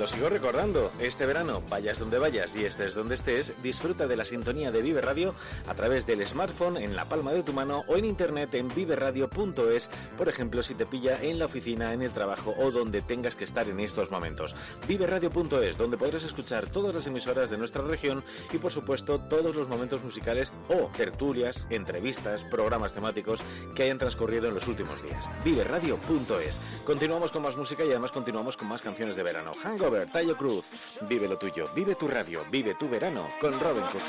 sigo recordando, este verano, vayas donde vayas y estés donde estés, disfruta de la sintonía de Vive Radio a través del smartphone en la palma de tu mano o en internet en viveradio.es, por ejemplo, si te pilla en la oficina, en el trabajo o donde tengas que estar en estos momentos. Viveradio.es, donde podrás escuchar todas las emisoras de nuestra región y, por supuesto, todos los momentos musicales o tertulias, entrevistas, programas temáticos que hayan transcurrido en los últimos días. Viveradio.es. Continuamos con más música y además continuamos con más canciones de verano. Hangover, Taio Cruz, vive lo tuyo, vive tu radio, vive tu verano con Robin Hood.